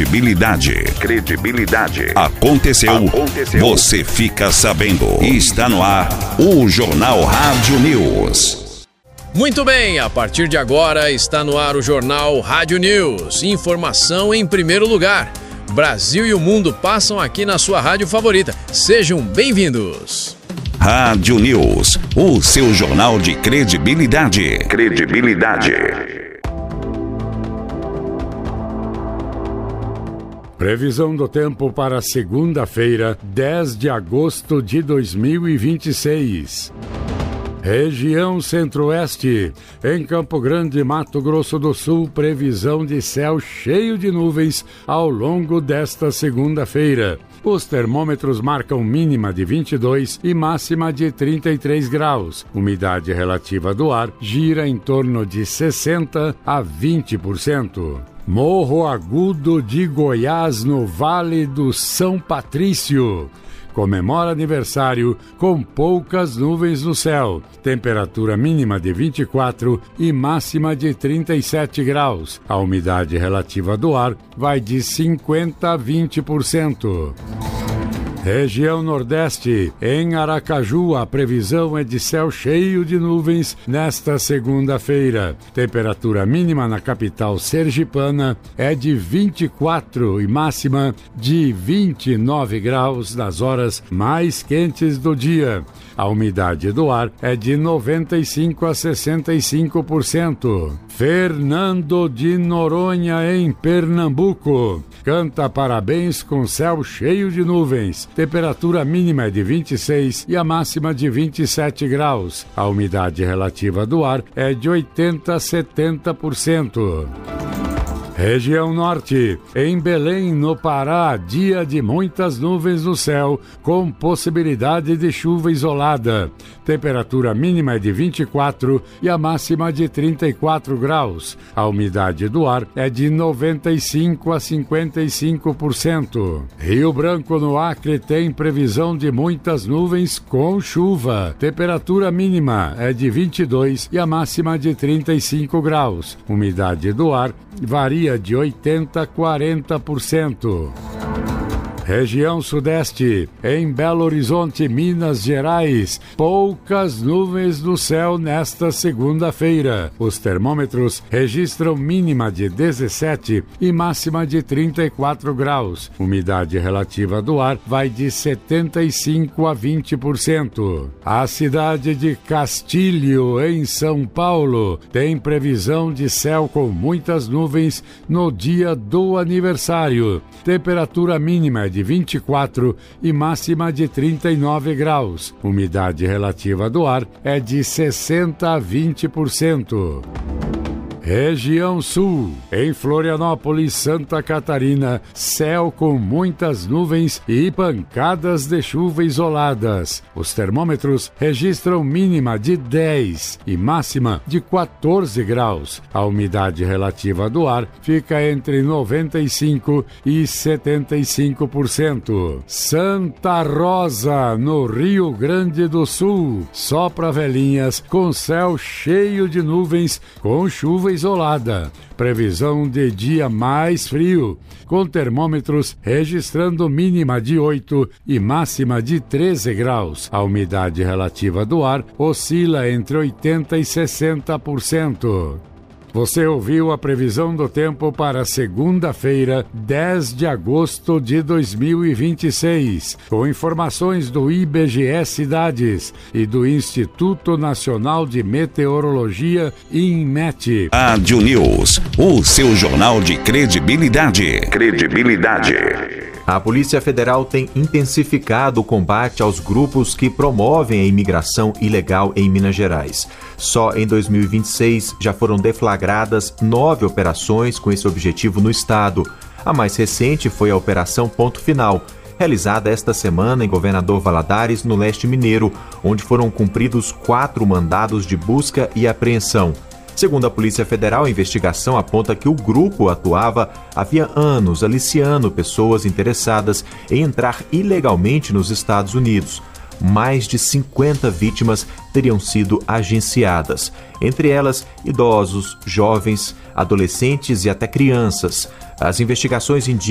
Credibilidade. Aconteceu. Você fica sabendo. Está no ar o Jornal Rádio News. Muito bem, a partir de agora está no ar o Jornal Rádio News. Informação em primeiro lugar. Brasil e o mundo passam aqui na sua rádio favorita. Sejam bem-vindos. Rádio News, o seu jornal de credibilidade. Previsão do tempo para segunda-feira, 10 de agosto de 2026. Região Centro-Oeste, em Campo Grande, Mato Grosso do Sul, previsão de céu cheio de nuvens ao longo desta segunda-feira. Os termômetros marcam mínima de 22 e máxima de 33 graus. Umidade relativa do ar gira em torno de 60% a 20%. Morro Agudo de Goiás, no Vale do São Patrício. Comemora aniversário com poucas nuvens no céu. Temperatura mínima de 24 e máxima de 37 graus. A umidade relativa do ar vai de 50% a 20%. Região Nordeste, em Aracaju, a previsão é de céu cheio de nuvens nesta segunda-feira. Temperatura mínima na capital sergipana é de 24 e máxima de 29 graus nas horas mais quentes do dia. A umidade do ar é de 95% a 65%. Fernando de Noronha, em Pernambuco, canta parabéns com céu cheio de nuvens. Temperatura mínima é de 26 e a máxima de 27 graus. A umidade relativa do ar é de 80% a 70%. Região Norte, em Belém, no Pará, dia de muitas nuvens no céu, com possibilidade de chuva isolada. Temperatura mínima é de 24 e a máxima de 34 graus. A umidade do ar é de 95% a 55%. Rio Branco, no Acre, tem previsão de muitas nuvens com chuva. Temperatura mínima é de 22 e a máxima de 35 graus. Umidade do ar varia de 80% a 40%. Região Sudeste, em Belo Horizonte, Minas Gerais, poucas nuvens no céu nesta segunda-feira. Os termômetros registram mínima de 17 e máxima de 34 graus. Umidade relativa do ar vai de 75% a 20%. A cidade de Castilho, em São Paulo, tem previsão de céu com muitas nuvens no dia do aniversário. Temperatura mínima de 24 e máxima de 39 graus. Umidade relativa do ar é de 60% a 20%. Região Sul, em Florianópolis, Santa Catarina, céu com muitas nuvens e pancadas de chuva isoladas. Os termômetros registram mínima de 10 e máxima de 14 graus. A umidade relativa do ar fica entre 95% e 75%. Santa Rosa, no Rio Grande do Sul, sopra velhinhas com céu cheio de nuvens com chuva isolada. Previsão de dia mais frio, com termômetros registrando mínima de 8 e máxima de 13 graus. A umidade relativa do ar oscila entre 80% e 60%. Você ouviu a previsão do tempo para segunda-feira, 10 de agosto de 2026, com informações do IBGE Cidades e do Instituto Nacional de Meteorologia, INMET. Rádio News, o seu jornal de credibilidade. A Polícia Federal tem intensificado o combate aos grupos que promovem a imigração ilegal em Minas Gerais. Só em 2026 já foram deflagradas 9 operações com esse objetivo no estado. A mais recente foi a Operação Ponto Final, realizada esta semana em Governador Valadares, no leste mineiro, onde foram cumpridos 4 mandados de busca e apreensão. Segundo a Polícia Federal, a investigação aponta que o grupo atuava havia anos aliciando pessoas interessadas em entrar ilegalmente nos Estados Unidos. Mais de 50 vítimas teriam sido agenciadas, entre elas idosos, jovens, adolescentes e até crianças. As investigações indicam